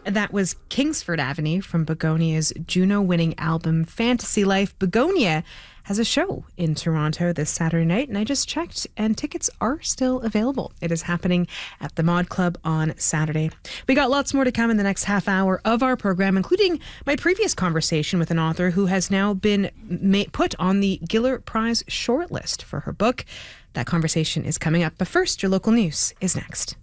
That was Kingsford Avenue from Begonia's Juno-winning album Fantasy Life. Begonia has a show in Toronto this Saturday night, and I just checked, and tickets are still available. It is happening at the Mod Club on Saturday. We got lots more to come in the next half hour of our program, including my previous conversation with an author who has now been put on the Gillert Prize shortlist for her book. That conversation is coming up, but first, your local news is next.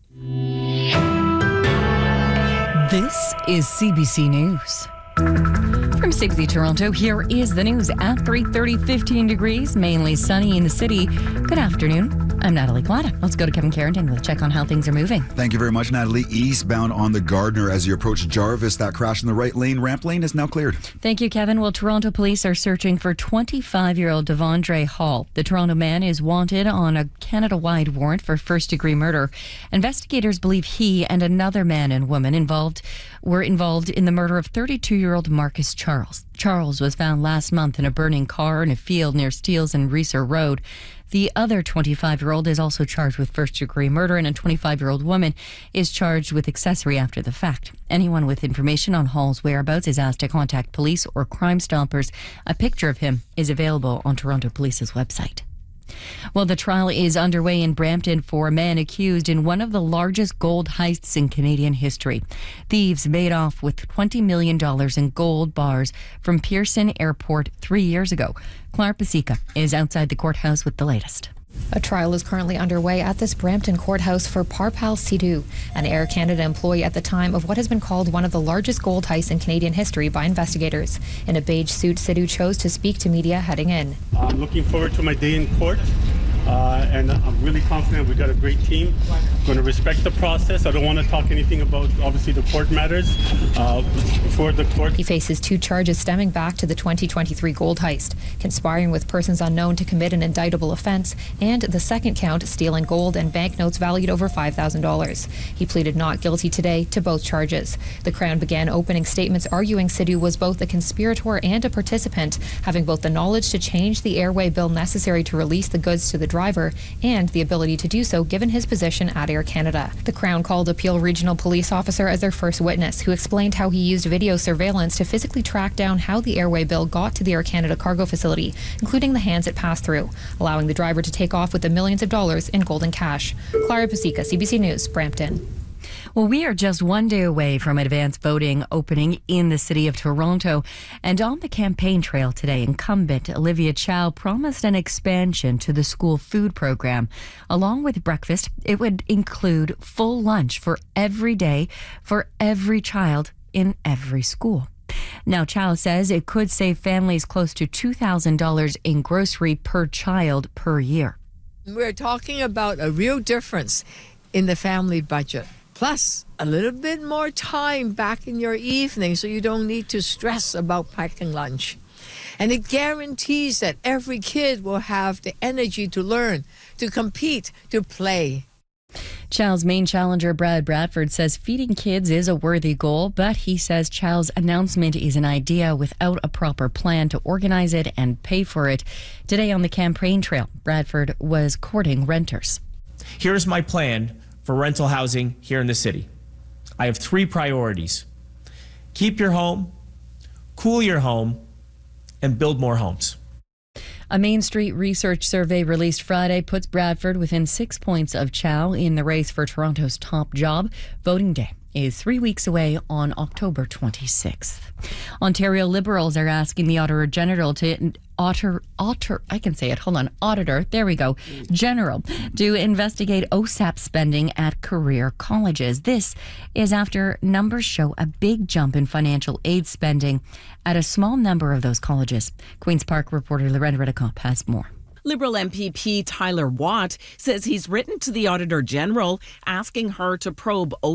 This is CBC News. From CBC Toronto, here is the news at 3:30, 15 degrees, mainly sunny in the city. Good afternoon. I'm Natalie Clatta. Let's go to Kevin Carrington with a check on how things are moving. Thank you very much, Natalie. Eastbound on the Gardner as you approach Jarvis. That crash in the right lane. Ramp lane is now cleared. Thank you, Kevin. Well, Toronto police are searching for 25-year-old Devondre Hall. The Toronto man is wanted on a Canada-wide warrant for first-degree murder. Investigators believe he and another man and woman were involved in the murder of 32-year-old Marcus Charles. Charles was found last month in a burning car in a field near Steeles and Reeser Road. The other 25-year-old is also charged with first-degree murder, and a 25-year-old woman is charged with accessory after the fact. Anyone with information on Hall's whereabouts is asked to contact police or Crime Stoppers. A picture of him is available on Toronto Police's website. Well, the trial is underway in Brampton for a man accused in one of the largest gold heists in Canadian history. Thieves made off with $20 million in gold bars from Pearson Airport 3 years ago. Clara Pasica is outside the courthouse with the latest. A trial is currently underway at this Brampton courthouse for Parpal Sidhu, an Air Canada employee at the time of what has been called one of the largest gold heists in Canadian history by investigators. In a beige suit, Sidhu chose to speak to media heading in. I'm looking forward to my day in court, and I'm really confident we've got a great team. I'm going to respect the process. I don't want to talk anything about, obviously, the court matters before the court. He faces 2 charges stemming back to the 2023 gold heist, conspiring with persons unknown to commit an indictable offence, and the second count, stealing gold and banknotes valued over $5,000. He pleaded not guilty today to both charges. The Crown began opening statements arguing Sidhu was both a conspirator and a participant, having both the knowledge to change the airway bill necessary to release the goods to the driver and the ability to do so given his position at Air Canada. The Crown called a Peel Regional Police officer as their first witness, who explained how he used video surveillance to physically track down how the airway bill got to the Air Canada cargo facility, including the hands it passed through, allowing the driver to take off with the millions of dollars in gold and cash. Clara Pasica, CBC News, Brampton. Well, we are just one day away from advanced voting opening in the city of Toronto. And on the campaign trail today, incumbent Olivia Chow promised an expansion to the school food program. Along with breakfast, it would include full lunch for every day for every child in every school. Now, Chow says it could save families close to $2,000 in grocery per child per year. We're talking about a real difference in the family budget. Plus, a little bit more time back in your evening so you don't need to stress about packing lunch. And it guarantees that every kid will have the energy to learn, to compete, to play. Chow's main challenger, Brad Bradford, says feeding kids is a worthy goal, but he says Chow's announcement is an idea without a proper plan to organize it and pay for it. Today on the campaign trail, Bradford was courting renters. Here's my plan for rental housing here in the city. I have 3 priorities. Keep your home, cool your home, and build more homes. A Main Street research survey released Friday puts Bradford within 6 points of Chow in the race for Toronto's top job. Voting day is 3 weeks away on October 26th. Ontario Liberals are asking the Auditor General to investigate OSAP spending at career colleges. This is after numbers show a big jump in financial aid spending at a small number of those colleges. Queen's Park reporter Lorraine Ridicop has more. Liberal MPP Tyler Watt says he's written to the Auditor General asking her to probe